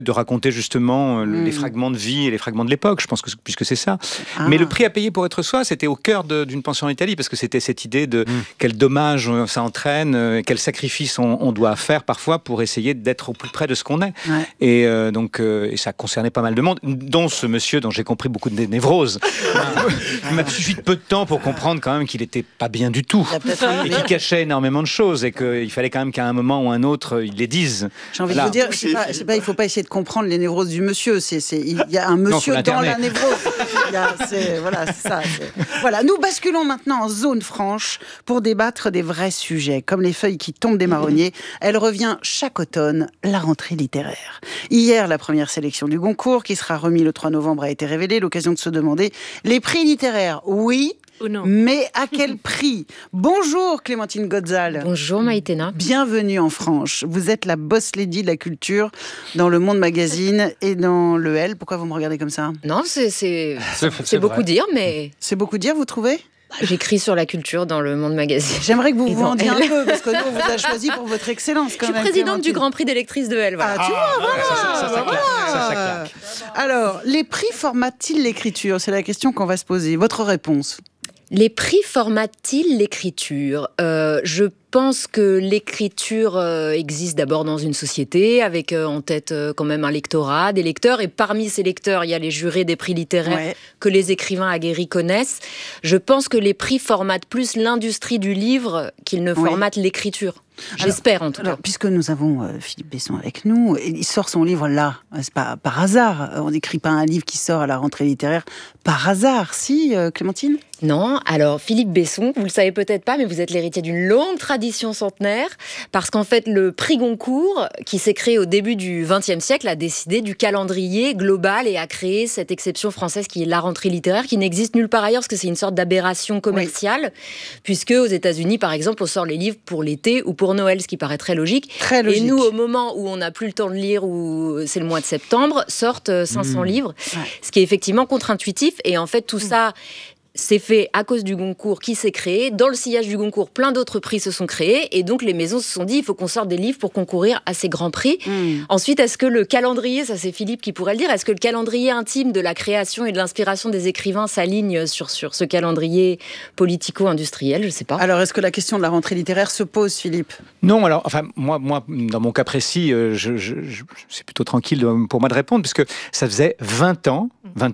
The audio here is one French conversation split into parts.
de raconter justement les fragments de vie et les fragments de l'époque, je pense que puisque c'est ça. Mais le prix à payer pour être soi, c'était au cœur d'une pension en Italie, parce que c'était cette idée de quel dommage ça entraîne, quel sacrifice on doit faire parfois pour essayer d'être au plus près de ce qu'on est. Ouais. Et donc ça concernait pas mal de monde, dont ce monsieur dont j'ai compris beaucoup de névroses. Il m'a suffi de peu de temps pour comprendre quand même qu'il n'était pas bien du tout, et qu'il cachait énormément de choses, et qu'il fallait quand même qu'à un moment ou un autre, il les dise. J'ai envie de vous dire, il ne faut pas essayer de comprendre les névroses du monsieur. Il y a un monsieur dans la névrose. Voilà, nous basculons maintenant en zone franche pour débattre des vrais sujets. Comme les feuilles qui tombent des marronniers, elle revient chaque automne, la rentrée littéraire. Hier, la première sélection du Goncourt, qui sera remis le 3 novembre, a été révélée. L'occasion de se demander, les prix littéraires, oui, mais à quel prix ? Bonjour Clémentine Godzal. Bonjour Maïtena. Bienvenue en Franche. Vous êtes la boss lady de la culture dans Le Monde Magazine et dans Le L. Pourquoi vous me regardez comme ça ? Non, c'est beaucoup dire, mais... C'est beaucoup dire, vous trouvez ? J'écris sur la culture dans Le Monde Magazine. J'aimerais que vous vendiez un peu, parce que nous, on vous a choisi pour votre excellence. Je suis présidente du Grand Prix des lectrices de L. Voilà. Ah, tu vois, ça claque. Alors, les prix formatent-ils l'écriture ? C'est la question qu'on va se poser. Votre réponse ? Les prix formatent-ils l'écriture ? Je pense que l'écriture existe d'abord dans une société, avec en tête quand même un lectorat, des lecteurs, et parmi ces lecteurs, il y a les jurés des prix littéraires que les écrivains aguerris connaissent. Je pense que les prix formatent plus l'industrie du livre qu'ils ne formatent l'écriture. J'espère en tout cas. Puisque nous avons Philippe Besson avec nous, il sort son livre là, c'est pas par hasard. On n'écrit pas un livre qui sort à la rentrée littéraire par hasard, si Clémentine ? Non, alors Philippe Besson, vous le savez peut-être pas, mais vous êtes l'héritier d'une longue tradition centenaire, parce qu'en fait le prix Goncourt, qui s'est créé au début du XXe siècle, a décidé du calendrier global et a créé cette exception française qui est la rentrée littéraire, qui n'existe nulle part ailleurs, parce que c'est une sorte d'aberration commerciale, puisque aux États-Unis, par exemple, on sort les livres pour l'été ou pour Noël, ce qui paraît très logique. Très logique. Et nous, au moment où on n'a plus le temps de lire, où c'est le mois de septembre, sortent 500 livres, ce qui est effectivement contre-intuitif. Et en fait, tout ça... c'est fait à cause du Goncourt qui s'est créé. Dans le sillage du Goncourt, plein d'autres prix se sont créés. Et donc, les maisons se sont dit, il faut qu'on sorte des livres pour concourir à ces grands prix. Ensuite, est-ce que le calendrier, ça c'est Philippe qui pourrait le dire, est-ce que le calendrier intime de la création et de l'inspiration des écrivains s'aligne sur ce calendrier politico-industriel ? Je ne sais pas. Alors, est-ce que la question de la rentrée littéraire se pose, Philippe ? Non, alors, enfin, moi, dans mon cas précis, c'est plutôt tranquille pour moi de répondre, parce que ça faisait 20 ans,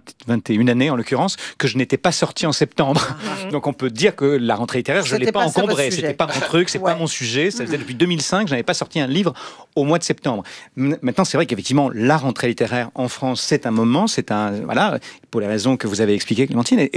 21 années en l'occurrence, que je n'étais pas sorti en septembre. Donc on peut dire que la rentrée littéraire, je ne l'ai pas encombrée. C'était pas mon truc, c'est pas mon sujet. Ça faisait depuis 2005 que je n'avais pas sorti un livre au mois de septembre. Maintenant, c'est vrai qu'effectivement, la rentrée littéraire en France, c'est un moment, voilà, pour les raisons que vous avez expliquées, Clémentine.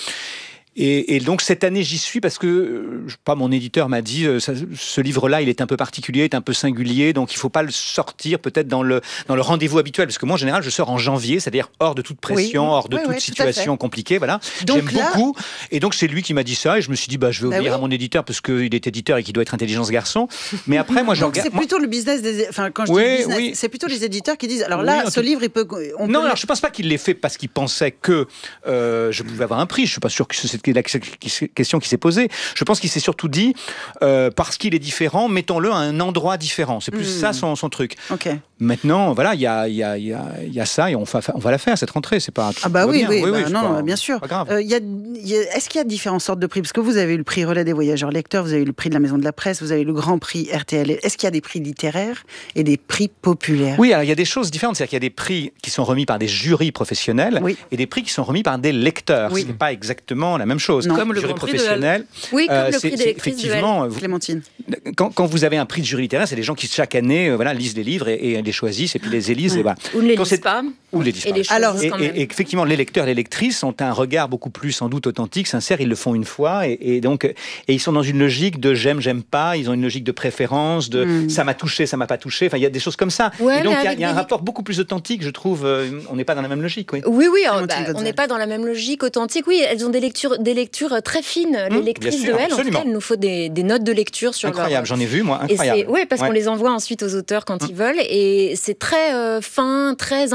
Et donc cette année j'y suis parce que mon éditeur m'a dit ce livre-là il est un peu particulier, est un peu singulier, donc il faut pas le sortir peut-être dans le rendez-vous habituel, parce que moi en général je sors en janvier, c'est-à-dire hors de toute pression, hors de toute situation compliquée, voilà. Donc j'aime beaucoup, et donc c'est lui qui m'a dit ça, et je me suis dit je vais obéir à mon éditeur parce qu'il est éditeur et qu'il doit être intelligent ce garçon. Mais après moi je regarde. C'est plutôt le business quand je dis business, c'est plutôt les éditeurs qui disent alors là ce livre il peut. Alors je pense pas qu'il l'ait fait parce qu'il pensait que je pouvais avoir un prix. Je suis pas sûr que c'est la question qui s'est posée. Je pense qu'il s'est surtout dit, parce qu'il est différent, mettons-le à un endroit différent. C'est plus ça son truc. Okay. Maintenant, voilà, il y a ça et on va la faire cette rentrée. C'est pas. Bien sûr. Est-ce qu'il y a différentes sortes de prix ? Parce que vous avez eu le prix Relais des voyageurs lecteurs, vous avez eu le prix de la Maison de la Presse, vous avez eu le Grand Prix RTL. Est-ce qu'il y a des prix littéraires et des prix populaires ? Oui, alors il y a des choses différentes. C'est-à-dire qu'il y a des prix qui sont remis par des jurys professionnels et des prix qui sont remis par des lecteurs. Ce n'est pas exactement la même chose. Comme le jury professionnel. Oui, comme le prix des lectrices de L. Clémentine. Quand vous avez un prix de jury littéraire, c'est des gens qui chaque année lisent les livres et les choisissent et puis les élisent. Ou ne les lisent pas. Ou les lisent pas. Et effectivement, les lecteurs et les lectrices ont un regard beaucoup plus sans doute authentique, sincère. Ils le font une fois et ils sont dans une logique de j'aime pas. Ils ont une logique de préférence, de ça m'a touché, ça m'a pas touché. Enfin, il y a des choses comme ça. Ouais, et donc il y a un rapport beaucoup plus authentique, je trouve. On n'est pas dans la même logique. Oui, on n'est pas dans la même logique authentique. Oui, elles ont des lectures très fines, les lectrices de L. En tout cas, il nous faut des notes de lecture sur incroyable, j'en ai vu, moi, incroyable. Oui, parce qu'on les envoie ensuite aux auteurs quand ils veulent. Et c'est très fin, très informé.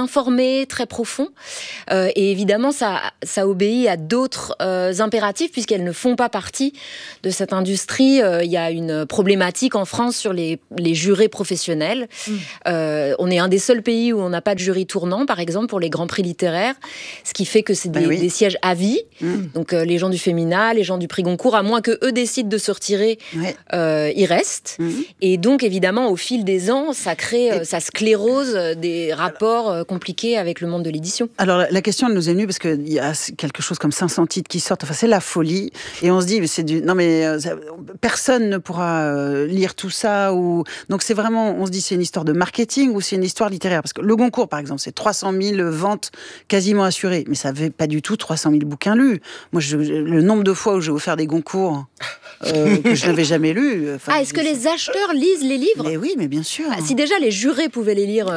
rythmé, très profond. Et évidemment, ça obéit à d'autres impératifs, puisqu'elles ne font pas partie de cette industrie. Il y a une problématique en France sur les jurés professionnels. On est un des seuls pays où on n'a pas de jury tournant, par exemple, pour les grands prix littéraires, ce qui fait que c'est des sièges à vie. Donc les gens du Femina, les gens du prix Goncourt, à moins que eux décident de se retirer, ils restent. Et donc, évidemment, au fil des ans, ça crée, ça sclérose des rapports compliqués avec le monde de l'édition. Alors, la question, elle nous est venue parce qu'il y a quelque chose comme 500 titres qui sortent. Enfin, c'est la folie. Et on se dit, personne ne pourra lire tout ça. Donc, c'est vraiment, on se dit, c'est une histoire de marketing ou c'est une histoire littéraire. Parce que le Goncourt, par exemple, c'est 300 000 ventes quasiment assurées. Mais ça ne fait pas du tout 300 000 bouquins lus. Moi, le nombre de fois où j'ai offert des Concours que je n'avais jamais lus. Est-ce que les acheteurs lisent les livres ? Mais oui, mais bien sûr. Si déjà les jurés pouvaient les lire,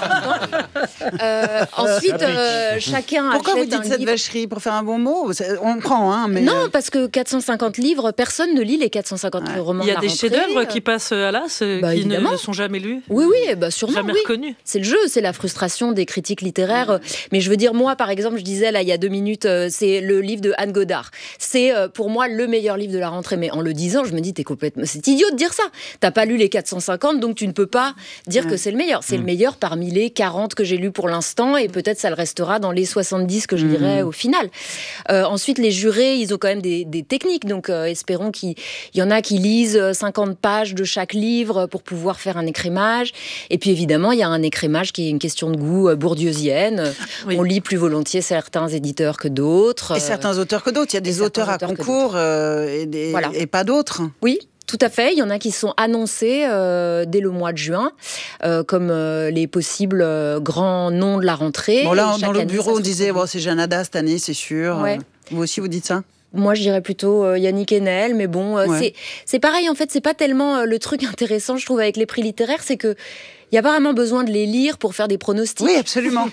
ensuite chacun Pourquoi achète vous dites un cette livre. vacherie pour faire un bon mot ? On prend, hein, mais Non, parce que 450 livres, personne ne lit les 450 romans. Il y a de la des rentrée. chefs-d'œuvre qui passent à l'as, qui ne sont jamais lus. Oui, sûrement. Jamais reconnus. C'est le jeu, c'est la frustration des critiques littéraires. Mais je veux dire, moi, par exemple, je disais là il y a 2 minutes, c'est le livre de Anne Godard. C'est pour moi le meilleur livre de la rentrée. Mais en le disant, je me dis, c'est idiot de dire ça. T'as pas lu les 450, donc tu ne peux pas dire que c'est le meilleur. C'est le meilleur parmi les 40 que j'ai lus pour l'instant, et peut-être ça le restera dans les 70 que je lirai au final. Ensuite, les jurés, ils ont quand même des techniques. Donc, espérons qu'il y en a qui lisent 50 pages de chaque livre pour pouvoir faire un écrémage. Et puis, évidemment, il y a un écrémage qui est une question de goût bourdieusienne. Oui. On lit plus volontiers certains éditeurs que d'autres. Et certains auteurs que d'autres. Il y a des auteurs à concours et pas d'autres. Oui. Tout à fait, il y en a qui sont annoncés dès le mois de juin, comme les possibles grands noms de la rentrée. Bon, là, dans le bureau, on disait, c'est Jeanne Ada cette année, c'est sûr. Ouais. Vous aussi, vous dites ça ? Moi, je dirais plutôt Yannick Enel, mais bon, c'est pareil, en fait, c'est pas tellement le truc intéressant, je trouve, avec les prix littéraires, c'est que il n'y a pas vraiment besoin de les lire pour faire des pronostics. Oui, absolument.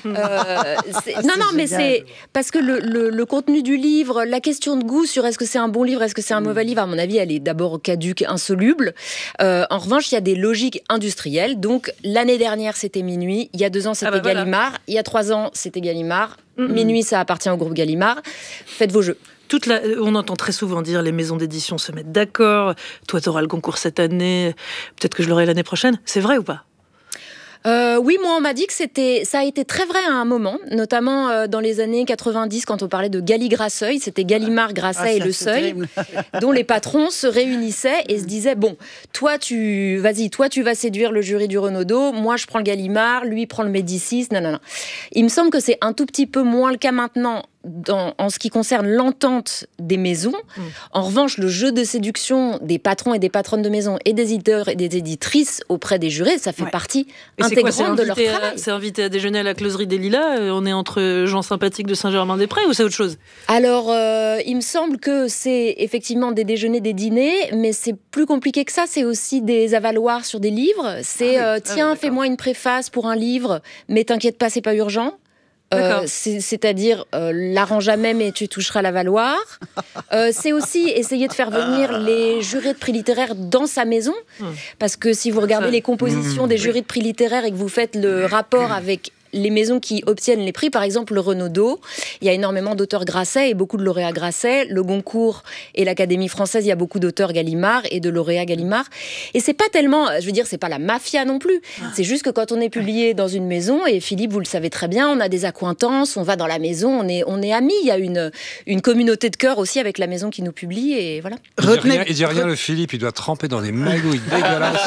Mais c'est parce que le contenu du livre, la question de goût sur est-ce que c'est un bon livre, est-ce que c'est un mauvais livre, à mon avis, elle est d'abord caduque, insoluble. En revanche, il y a des logiques industrielles. Donc, l'année dernière, c'était Minuit. Il y a 2 ans, c'était Gallimard. Il y a 3 ans, c'était Gallimard. Minuit, ça appartient au groupe Gallimard. Faites vos jeux. On entend très souvent dire les maisons d'édition se mettent d'accord. Toi, tu auras le concours cette année. Peut-être que je l'aurai l'année prochaine. C'est vrai ou pas ? Oui, moi on m'a dit que ça a été très vrai à un moment, notamment dans les années 90 quand on parlait de Galli-Grasseuil, c'était Gallimard, Grasset et Le Seuil, dont les patrons se réunissaient et se disaient toi tu vas séduire le jury du Renaudot, moi je prends le Gallimard, lui prend le Médicis, non. Il me semble que c'est un tout petit peu moins le cas maintenant. En ce qui concerne l'entente des maisons. En revanche, le jeu de séduction des patrons et des patronnes de maison et des éditeurs et des éditrices auprès des jurés, ça fait partie intégrante de leur travail. C'est invité à déjeuner à la Closerie des Lilas, on est entre gens sympathiques de Saint-Germain-des-Prés ou c'est autre chose ? Alors, il me semble que c'est effectivement des déjeuners, des dîners, mais c'est plus compliqué que ça, c'est aussi des avaloirs sur des livres. C'est fais-moi une préface pour un livre, mais t'inquiète pas, c'est pas urgent. C'est-à-dire l'arrange jamais mais tu toucheras la valoir. C'est aussi essayer de faire venir les jurés de prix littéraires dans sa maison, parce que si vous regardez les compositions des jurys de prix littéraires et que vous faites le rapport avec les maisons qui obtiennent les prix, par exemple le Renaudot, il y a énormément d'auteurs Grasset et beaucoup de lauréats Grasset. Le Goncourt et l'Académie française, il y a beaucoup d'auteurs Gallimard et de lauréats Gallimard. Et c'est pas tellement, c'est pas la mafia non plus. C'est juste que quand on est publié dans une maison, et Philippe, vous le savez très bien, on a des accointances, on va dans la maison, on est amis. Il y a une communauté de cœur aussi avec la maison qui nous publie, et voilà. Il dit rien, le Philippe, il doit tremper dans des magouilles dégueulasses.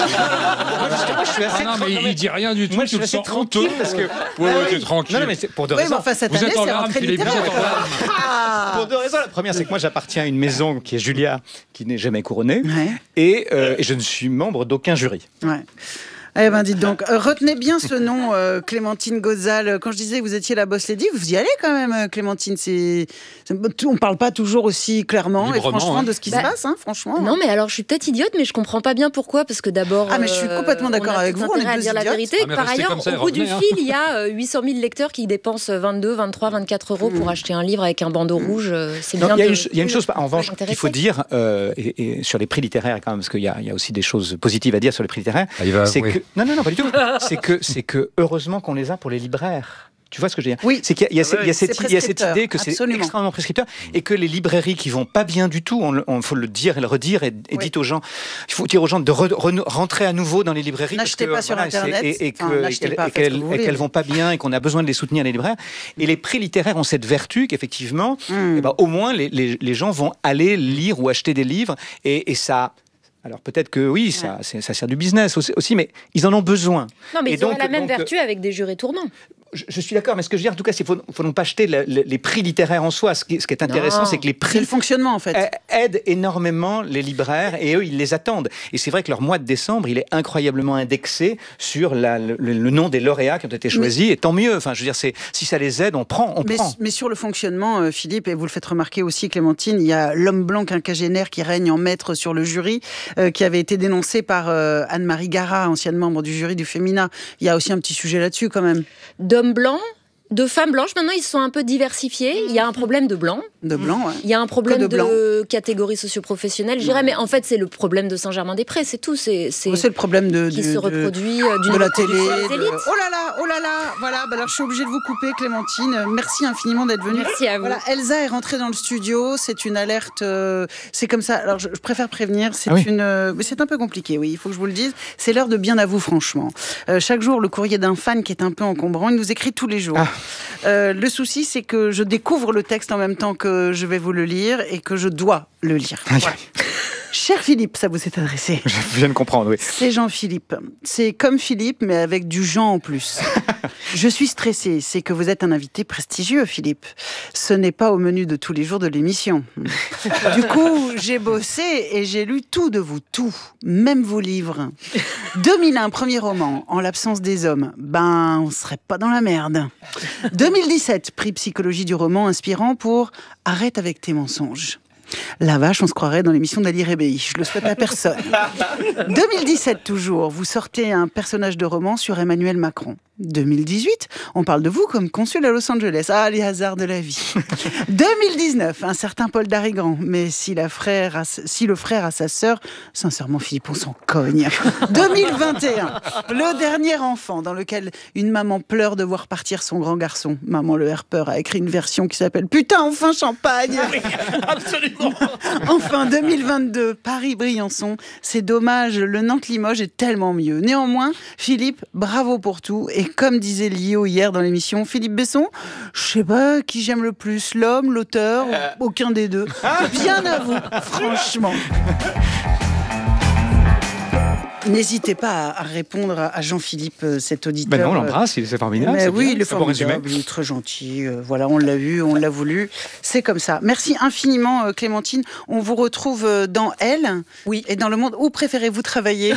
Il dit rien du tout. Moi, je suis assez tranquille parce que. T'es tranquille. Non, mais c'est pour 2 raisons. Vous êtes en larmes, Philippe, vous êtes en larmes. Pour 2 raisons. La première, c'est que moi, j'appartiens à une maison qui est Julia, qui n'est jamais couronnée, et je ne suis membre d'aucun jury. Ouais. Eh ben, dites donc, retenez bien ce nom, Clémentine Gozal. Quand je disais que vous étiez la boss lady, vous y allez quand même, Clémentine. On parle pas toujours aussi clairement et franchement de ce qui se passe, franchement. Non, mais alors je suis peut-être idiote, mais je comprends pas bien pourquoi, parce que d'abord. Mais je suis complètement d'accord avec vous. On est à dire la vérité. Par ailleurs, au bout du fil, il y a 800 000 lecteurs qui dépensent 22, 23, 24 euros pour acheter un livre avec un bandeau rouge. C'est bien. Il y a une chose, en revanche, qu'il faut dire, et sur les prix littéraires quand même, parce qu'il y a aussi des choses positives à dire sur les prix littéraires. C'est que non, pas du tout. C'est que heureusement qu'on les a pour les libraires. Tu vois ce que je veux dire? Oui. C'est qu'il y a, il y a cette prescripteur, idée que c'est absolument. extrêmement prescripteur et que les librairies qui vont pas bien du tout, on faut le dire et le redire et dites aux gens, il faut dire aux gens de rentrer à nouveau dans les librairies. N'achetez parce que, pas sur Internet. et N'achetez qu'elles vont pas bien et qu'on a besoin de les soutenir, les libraires. Et les prix littéraires ont cette vertu qu'effectivement, au moins les gens vont aller lire ou acheter des livres et ça. Alors peut-être que oui, ça sert du business aussi, mais ils en ont besoin. Non, mais et ils ont la même vertu avec des jurés tournants. Je suis d'accord, mais ce que je veux dire, en tout cas, c'est qu'il ne faut pas acheter les prix littéraires en soi. Ce qui est intéressant, c'est que les prix c'est le fonctionnement, en fait. aident énormément les libraires et eux, ils les attendent. Et c'est vrai que leur mois de décembre, il est incroyablement indexé sur le nom des lauréats qui ont été choisis, et tant mieux. Enfin, je veux dire, si ça les aide, on prend. Mais sur le fonctionnement, Philippe, et vous le faites remarquer aussi, Clémentine, il y a l'homme blanc quinquagénaire qui règne en maître sur le jury, qui avait été dénoncé par Anne-Marie Gara, ancienne membre du jury du Féminin. Il y a aussi un petit sujet là-dessus, quand même. D'hommes blancs, de femmes blanches, maintenant ils sont un peu diversifiés. Il y a un problème de blanc. De blanc, ouais. Il y a un problème de catégorie socio-professionnelle, je dirais, mais en fait c'est le problème de Saint-Germain-des-Prés, c'est tout. C'est le problème qui se reproduit de la télé. Oh là là, voilà. Alors je suis obligée de vous couper, Clémentine. Merci infiniment d'être venue. Merci à vous. Voilà, Elsa est rentrée dans le studio. C'est une alerte. C'est comme ça. Alors je préfère prévenir. C'est c'est un peu compliqué. Oui, il faut que je vous le dise. C'est l'heure de bien à vous, franchement. Chaque jour, le courrier d'un fan qui est un peu encombrant. Il nous écrit tous les jours. Le souci, c'est que je découvre le texte en même temps que je vais vous le lire et que je dois le lire. Voilà. Cher Philippe, ça vous est adressé. Je viens de comprendre, oui. C'est Jean-Philippe. C'est comme Philippe, mais avec du Jean en plus. Je suis stressée. C'est que vous êtes un invité prestigieux, Philippe. Ce n'est pas au menu de tous les jours de l'émission. Du coup, j'ai bossé et j'ai lu tout de vous, tout. Même vos livres. 2001, premier roman, En l'absence des hommes. On serait pas dans la merde. 2017, prix psychologie du roman inspirant pour Arrête avec tes mensonges. La vache, on se croirait dans l'émission d'Ali Rebéi. Je le souhaite à personne. 2017 toujours, vous sortez un personnage de roman sur Emmanuel Macron. 2018, on parle de vous comme consul à Los Angeles. Ah, les hasards de la vie. 2019, un certain Paul Darigan. Mais si le frère a sa sœur, sincèrement, Philippe, on s'en cogne. 2021, le dernier enfant, dans lequel une maman pleure de voir partir son grand garçon. Maman le Herpeur a écrit une version qui s'appelle « Putain, enfin champagne !» Absolument. Enfin, 2022, Paris-Briançon. C'est dommage, le Nantes-Limoges est tellement mieux. Néanmoins, Philippe, bravo pour tout. Et comme disait Lio hier dans l'émission, Philippe Besson, je sais pas qui j'aime le plus, l'homme, l'auteur, aucun des deux. Bien à vous, franchement. N'hésitez pas à répondre à Jean-Philippe, cet auditeur. Ben non, on l'embrasse, c'est formidable. Mais oui, bien, il est formidable, il est très gentil. Voilà, on l'a vu, on l'a voulu. C'est comme ça. Merci infiniment, Clémentine. On vous retrouve dans Elle et dans Le Monde. Où préférez-vous travailler?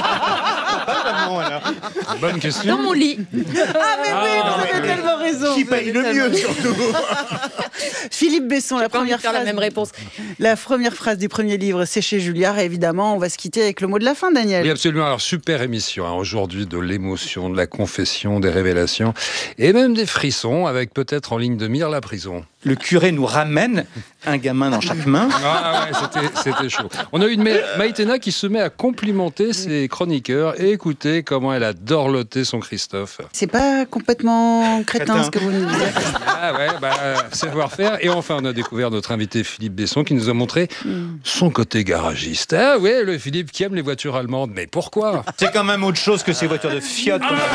Bonne question. Dans mon lit. Ah mais oui, vous avez tellement raison. Qui paye le mieux, surtout. Philippe Besson, la première phrase. La même réponse. La première phrase du premier livre, c'est chez Julliard. Et évidemment, on va se quitter avec le mot de la fin, Daniel. Oui, absolument. Alors, super émission aujourd'hui, de l'émotion, de la confession, des révélations et même des frissons, avec peut-être en ligne de mire la prison. Le curé nous ramène un gamin dans chaque main. Ah ouais, c'était chaud. On a eu une Maïtena qui se met à complimenter ses chroniqueurs et écouter comment elle a dorloté son Christophe. C'est pas complètement crétin ce que vous nous dites. Ah ouais, savoir-faire. Et enfin, on a découvert notre invité Philippe Besson qui nous a montré son côté garagiste. Ah ouais, le Philippe qui aime les voitures allemandes. Mais pourquoi? C'est quand même autre chose que ces voitures de Fiat.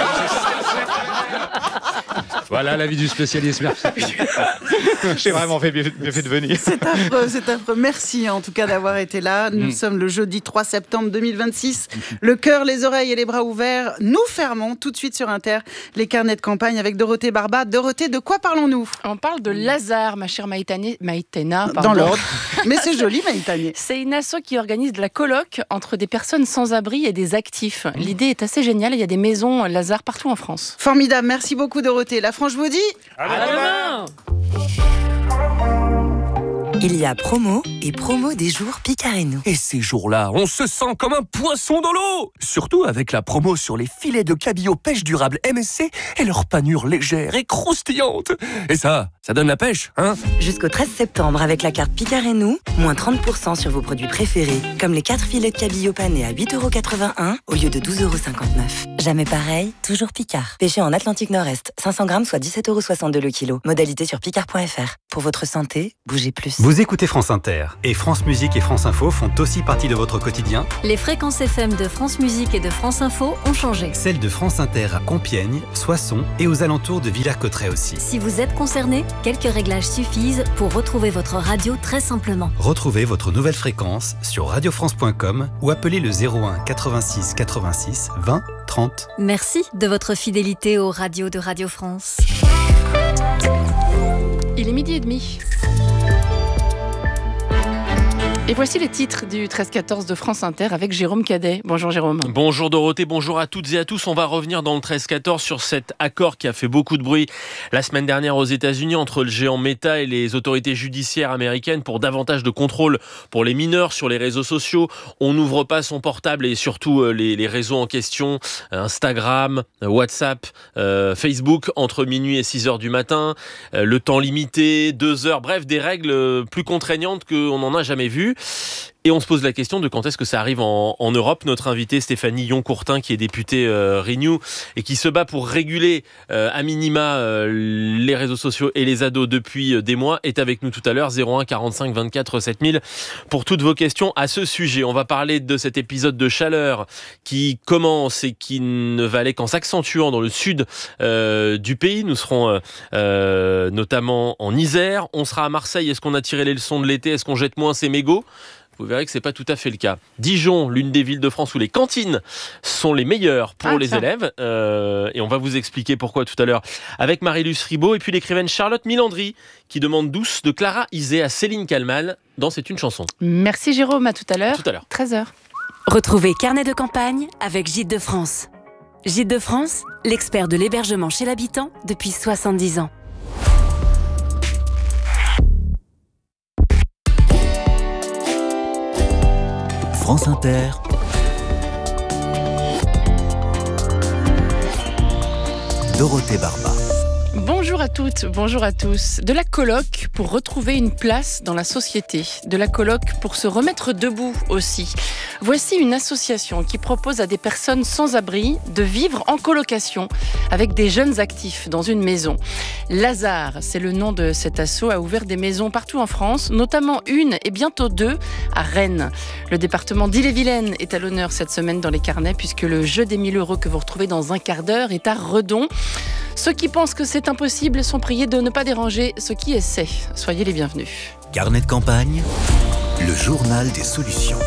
Voilà l'avis du spécialiste. Merci. J'ai vraiment bien fait de venir. C'est affreux. Merci en tout cas d'avoir été là. Nous sommes le jeudi 3 septembre 2026. Le cœur, les oreilles et les bras ouverts. Nous fermons tout de suite sur Inter les carnets de campagne avec Dorothée Barba. Dorothée, de quoi parlons-nous? On parle de Lazare, ma chère Maïtena. Dans l'ordre. Mais c'est joli, Maïtena. C'est une asso qui organise de la coloc entre des personnes sans abri et des actifs. L'idée est assez géniale. Il y a des maisons Lazare partout en France. Formidable. Merci beaucoup, Dorothée. La France vous dit À demain. Il y a promo et promo des jours Picard et nous. Et ces jours-là, on se sent comme un poisson dans l'eau. Surtout avec la promo sur les filets de cabillaud pêche durable MSC et leur panure légère et croustillante. Et ça donne la pêche, hein? Jusqu'au 13 septembre, avec la carte Picard et nous, moins 30% sur vos produits préférés, comme les 4 filets de cabillaud panés à 8,81€ au lieu de 12,59€. Jamais pareil, toujours Picard. Pêché en Atlantique Nord-Est, 500 grammes, soit 17,62€ le kilo. Modalité sur picard.fr. Pour votre santé, bougez plus. Vous écoutez France Inter, et France Musique et France Info font aussi partie de votre quotidien. Les fréquences FM de France Musique et de France Info ont changé. Celles de France Inter à Compiègne, Soissons et aux alentours de Villers-Cotterêts aussi. Si vous êtes concerné, quelques réglages suffisent pour retrouver votre radio très simplement. Retrouvez votre nouvelle fréquence sur radiofrance.com ou appelez le 01 86 86 20 30. Merci de votre fidélité aux radios de Radio France. Il est 12h30. Et voici les titres du 13-14 de France Inter avec Jérôme Cadet. Bonjour Jérôme. Bonjour Dorothée, bonjour à toutes et à tous. On va revenir dans le 13-14 sur cet accord qui a fait beaucoup de bruit la semaine dernière aux États-Unis entre le géant Meta et les autorités judiciaires américaines pour davantage de contrôle pour les mineurs sur les réseaux sociaux. On n'ouvre pas son portable et surtout les réseaux en question, Instagram, WhatsApp, Facebook, entre minuit et 6h du matin, le temps limité, 2 heures, bref, des règles plus contraignantes qu'on n'en a jamais vues. Et on se pose la question de quand est-ce que ça arrive en Europe. Notre invitée Stéphanie Yon-Courtin, qui est députée Renew et qui se bat pour réguler à minima les réseaux sociaux et les ados depuis des mois, est avec nous tout à l'heure. 01 45 24 7000 pour toutes vos questions à ce sujet. On va parler de cet épisode de chaleur qui commence et qui ne va aller qu'en s'accentuant dans le sud du pays. Nous serons notamment en Isère. On sera à Marseille. Est-ce qu'on a tiré les leçons de l'été? Est-ce qu'on jette moins ses mégots? Vous verrez que c'est pas tout à fait le cas. Dijon, l'une des villes de France où les cantines sont les meilleures pour les élèves. Et on va vous expliquer pourquoi tout à l'heure avec Marie-Luce Ribaud. Et puis l'écrivaine Charlotte Milandry qui demande Douce de Clara Isé à Céline Kallmann dans C'est une chanson. Merci Jérôme, à tout à l'heure. Tout à l'heure. 13h. Retrouvez Carnet de campagne avec Gîtes de France. Gîtes de France, l'expert de l'hébergement chez l'habitant depuis 70 ans. France Inter. Dorothée Barba. Bonjour à toutes, bonjour à tous. De la coloc pour retrouver une place dans la société. De la coloc pour se remettre debout aussi. Voici une association qui propose à des personnes sans abri de vivre en colocation avec des jeunes actifs dans une maison. Lazare, c'est le nom de cet asso, a ouvert des maisons partout en France, notamment une et bientôt 2 à Rennes. Le département d'Ille-et-Vilaine est à l'honneur cette semaine dans les carnets puisque le jeu des 1000 € que vous retrouvez dans un quart d'heure est à Redon. Ceux qui pensent que c'est impossible sont priés de ne pas déranger ceux qui essaient. Soyez les bienvenus. Carnet de campagne, le journal des solutions.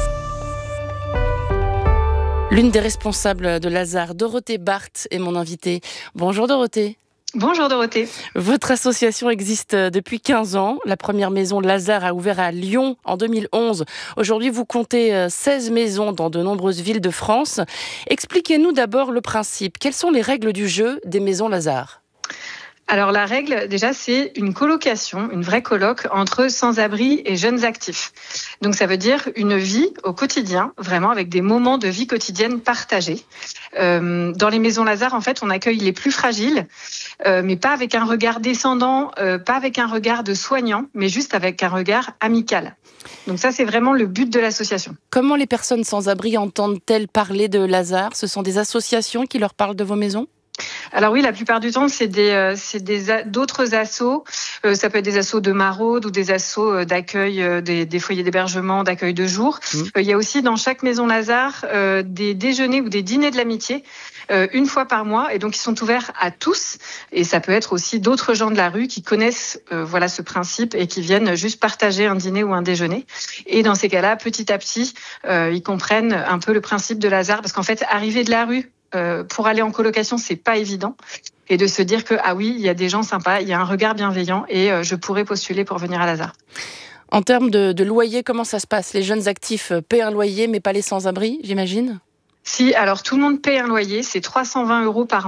L'une des responsables de Lazare, Dorothée Barthes, est mon invitée. Bonjour Dorothée. Bonjour Dorothée. Votre association existe depuis 15 ans. La première maison Lazare a ouvert à Lyon en 2011. Aujourd'hui, vous comptez 16 maisons dans de nombreuses villes de France. Expliquez-nous d'abord le principe. Quelles sont les règles du jeu des maisons Lazare ? Alors la règle, déjà, c'est une colocation, une vraie coloc entre sans-abri et jeunes actifs. Donc ça veut dire une vie au quotidien, vraiment avec des moments de vie quotidienne partagés. Dans les maisons Lazare, en fait, on accueille les plus fragiles, mais pas avec un regard descendant, pas avec un regard de soignant, mais juste avec un regard amical. Donc ça, c'est vraiment le but de l'association. Comment les personnes sans abri entendent-elles parler de Lazare ? Ce sont des associations qui leur parlent de vos maisons ? Alors oui, la plupart du temps, c'est d'autres assos. Ça peut être des assos de maraude ou des assos d'accueil, des foyers d'hébergement, d'accueil de jour. Il y a aussi dans chaque maison Lazare des déjeuners ou des dîners de l'amitié une fois par mois, et donc ils sont ouverts à tous. Et ça peut être aussi d'autres gens de la rue qui connaissent ce principe et qui viennent juste partager un dîner ou un déjeuner. Et dans ces cas-là, petit à petit, ils comprennent un peu le principe de Lazare, parce qu'en fait, arriver de la rue pour aller en colocation, c'est pas évident. Et de se dire que, ah oui, il y a des gens sympas, il y a un regard bienveillant et je pourrais postuler pour venir à Lazare. En termes de loyer, comment ça se passe ? Les jeunes actifs paient un loyer, mais pas les sans-abri, j'imagine ? Si, alors tout le monde paie un loyer, c'est 320 € par mois.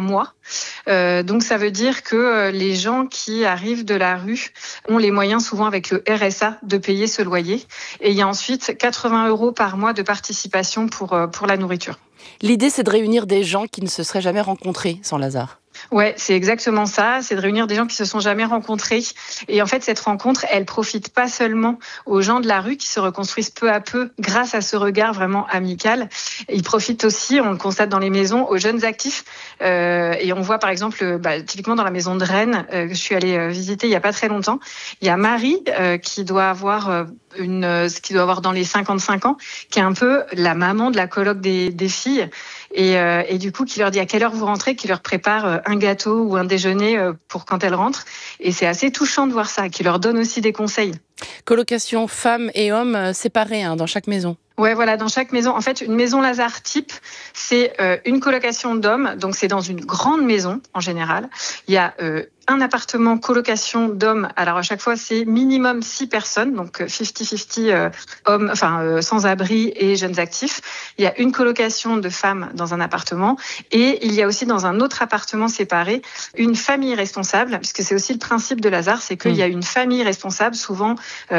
Donc ça veut dire que les gens qui arrivent de la rue ont les moyens, souvent avec le RSA, de payer ce loyer. Et il y a ensuite 80 € par mois de participation pour la nourriture. L'idée, c'est de réunir des gens qui ne se seraient jamais rencontrés sans Lazare. Ouais, c'est exactement ça. C'est de réunir des gens qui se sont jamais rencontrés. Et en fait, cette rencontre, elle profite pas seulement aux gens de la rue qui se reconstruisent peu à peu grâce à ce regard vraiment amical. Il profite aussi, on le constate dans les maisons, aux jeunes actifs. Et on voit par exemple, typiquement dans la maison de Rennes, que je suis allée visiter il y a pas très longtemps, il y a Marie qui doit avoir dans les 55 ans, qui est un peu la maman de la coloc des filles. Et du coup, qui leur dit à quelle heure vous rentrez, qui leur prépare un gâteau ou un déjeuner pour quand elles rentrent. Et c'est assez touchant de voir ça, qui leur donne aussi des conseils. Colocation femmes et hommes séparés dans chaque maison. Ouais, voilà, dans chaque maison. En fait, une maison Lazare type, c'est une colocation d'hommes. Donc, c'est dans une grande maison, en général. Il y a un appartement colocation d'hommes. Alors, à chaque fois, c'est minimum 6 personnes. Donc, 50-50 hommes, sans-abri et jeunes actifs. Il y a une colocation de femmes dans un appartement. Et il y a aussi dans un autre appartement séparé, une famille responsable. Puisque c'est aussi le principe de Lazare, c'est qu'il y a une famille responsable, souvent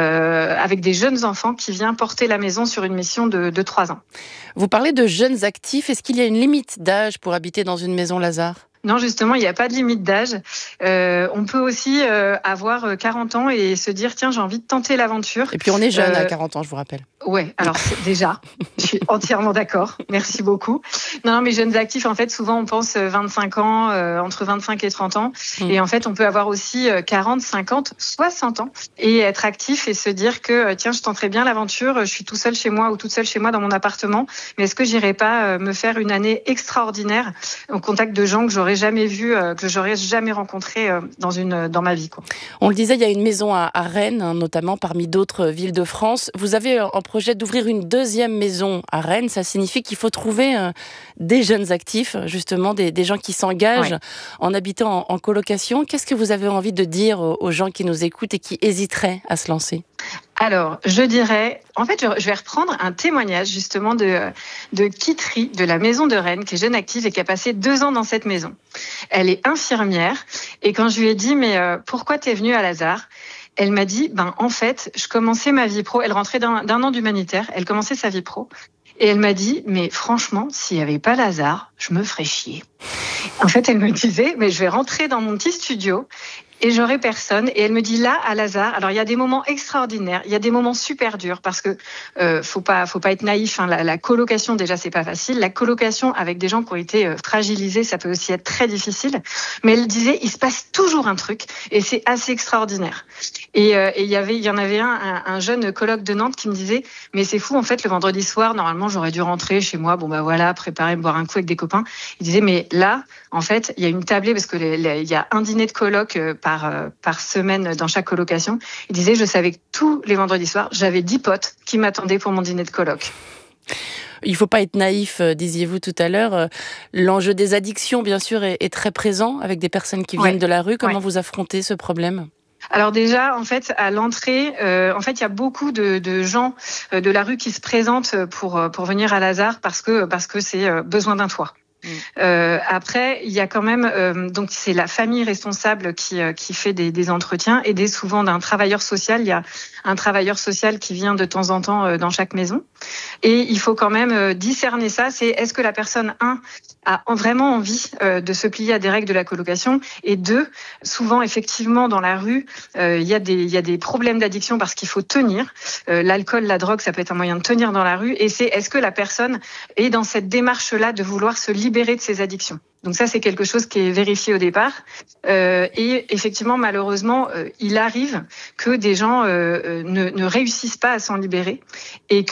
avec des jeunes enfants qui vient porter la maison sur une mission de 3 ans. Vous parlez de jeunes actifs. Est-ce qu'il y a une limite d'âge pour habiter dans une maison Lazare ? Non, justement, il n'y a pas de limite d'âge. On peut aussi avoir 40 ans et se dire, tiens, j'ai envie de tenter l'aventure. Et puis on est jeune à 40 ans, je vous rappelle. Ouais, alors déjà, je suis entièrement d'accord. Merci beaucoup. Non, mais jeunes actifs, en fait, souvent on pense 25 ans, entre 25 et 30 ans. Et en fait, on peut avoir aussi 40, 50, 60 ans et être actif et se dire que, tiens, je tenterai bien l'aventure, je suis tout seul chez moi ou toute seule chez moi dans mon appartement, mais est-ce que j'irai pas me faire une année extraordinaire au contact de gens que j'aurais jamais vus, que j'aurais jamais rencontrés dans ma vie, quoi. On le disait, il y a une maison à Rennes, notamment parmi d'autres villes de France. Vous avez en projet d'ouvrir une deuxième maison à Rennes. Ça signifie qu'il faut trouver des jeunes actifs, justement, des gens qui s'engagent en habitant en colocation. Qu'est-ce que vous avez envie de dire aux gens qui nous écoutent et qui hésiteraient à se lancer ? Alors, je dirais, en fait, je vais reprendre un témoignage justement de Kitry, de la maison de Rennes, qui est jeune active et qui a passé 2 ans dans cette maison. Elle est infirmière et quand je lui ai dit, mais pourquoi t'es venue à Lazare ? Elle m'a dit, en fait, je commençais ma vie pro. Elle rentrait d'un an d'humanitaire, elle commençait sa vie pro. Et elle m'a dit, mais franchement, s'il n'y avait pas Lazare, je me ferais chier. En fait, elle me disait, mais je vais rentrer dans mon petit studio et j'aurai personne. Et elle me dit là, à Lazare, alors il y a des moments extraordinaires, il y a des moments super durs parce que faut pas être naïf. La colocation, déjà, c'est pas facile. La colocation avec des gens qui ont été fragilisés, ça peut aussi être très difficile. Mais elle disait, il se passe toujours un truc et c'est assez extraordinaire. Et il y en avait un jeune coloc de Nantes qui me disait, mais c'est fou, en fait, le vendredi soir, normalement, j'aurais dû rentrer chez moi, préparer, boire un coup avec des copains. Il disait, mais là, en fait, il y a une tablée parce que il y a un dîner de coloc par semaine dans chaque colocation. Il disait, je savais que tous les vendredis soirs, j'avais 10 potes qui m'attendaient pour mon dîner de coloc. Il ne faut pas être naïf, disiez-vous tout à l'heure. L'enjeu des addictions, bien sûr, est très présent avec des personnes qui viennent de la rue. Comment vous affrontez ce problème ? Alors déjà, en fait, à l'entrée, il y a beaucoup de gens de la rue qui se présentent pour venir à Lazare parce que c'est besoin d'un toit. Après, il y a quand même donc c'est la famille responsable qui fait des entretiens, aidé souvent d'un travailleur social. Il y a un travailleur social qui vient de temps en temps dans chaque maison, et il faut quand même discerner ça. C'est est-ce que la personne a vraiment envie de se plier à des règles de la colocation, et 2, souvent effectivement dans la rue il y a des problèmes d'addiction parce qu'il faut tenir. L'alcool, la drogue, ça peut être un moyen de tenir dans la rue, et c'est est-ce que la personne est dans cette démarche-là de vouloir se libérer de ses addictions. Donc ça, c'est quelque chose qui est vérifié au départ. Et effectivement, malheureusement, il arrive que des gens ne réussissent pas à s'en libérer et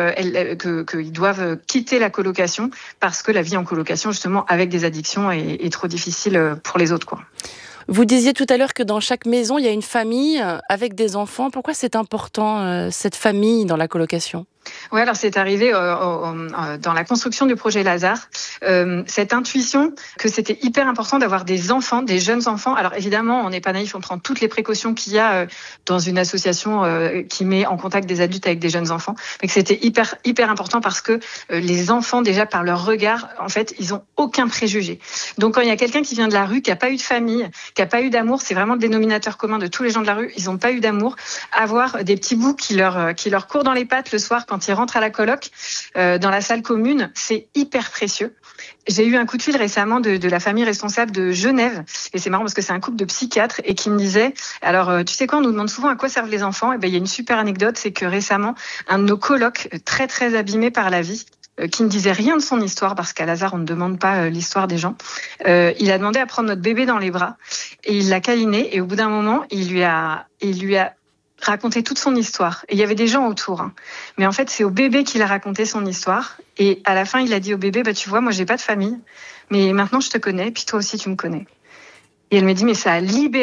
qu'ils doivent quitter la colocation parce que la vie en colocation, justement, avec des addictions, est trop difficile pour les autres, quoi. Vous disiez tout à l'heure que dans chaque maison, il y a une famille avec des enfants. Pourquoi c'est important, cette famille, dans la colocation ? Oui, alors c'est arrivé dans la construction du projet Lazare, cette intuition que c'était hyper important d'avoir des enfants, des jeunes enfants. Alors évidemment, on n'est pas naïf, on prend toutes les précautions qu'il y a dans une association qui met en contact des adultes avec des jeunes enfants, mais que c'était hyper important parce que les enfants, déjà par leur regard, en fait, ils ont aucun préjugé. Donc quand il y a quelqu'un qui vient de la rue, qui n'a pas eu de famille, qui n'a pas eu d'amour, c'est vraiment le dénominateur commun de tous les gens de la rue, ils n'ont pas eu d'amour. Avoir des petits bouts qui leur courent dans les pattes le soir quand ils rentrent à la coloc, dans la salle commune, c'est hyper précieux. J'ai eu un coup de fil récemment de la famille responsable de Genève, et c'est marrant parce que c'est un couple de psychiatres, et qui me disait, alors tu sais quoi, on nous demande souvent à quoi servent les enfants, et ben il y a une super anecdote, c'est que récemment, un de nos colocs, très très abîmé par la vie, qui ne disait rien de son histoire, parce qu'à Lazare, on ne demande pas l'histoire des gens. Il a demandé à prendre notre bébé dans les bras, et il l'a câliné, et au bout d'un moment, il lui a raconté toute son histoire. Et il y avait des gens autour. Hein. Mais en fait, c'est au bébé qu'il a raconté son histoire. Et à la fin, il a dit au bébé, bah, tu vois, moi, j'ai pas de famille, mais maintenant, je te connais, puis toi aussi, tu me connais. Et elle me dit, mais ça a libéré